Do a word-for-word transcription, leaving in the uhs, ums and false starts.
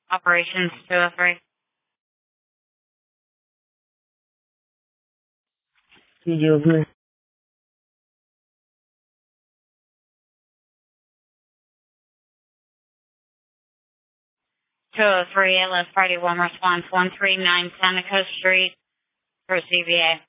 Operations two oh three. two oh three. two oh three, let's party one response, one three nine Santa Cruz Street for C V A.